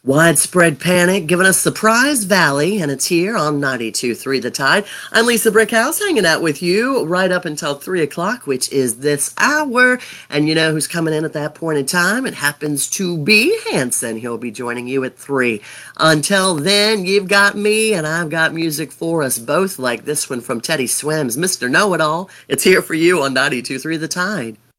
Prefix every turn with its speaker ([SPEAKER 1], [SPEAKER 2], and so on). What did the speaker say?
[SPEAKER 1] Widespread panic giving us Surprise Valley, and it's here on 92.3 The Tide. I'm Lisa Brickhouse, hanging out with you right up until 3 o'clock, which is this hour. And you know who's coming in at that point in time? It happens to be Hanson. He'll be joining you at 3. Until then, you've got me, and I've got music for us both, like this one from Teddy Swims, Mr. Know-It-All. It's here for you on 92.3 The Tide.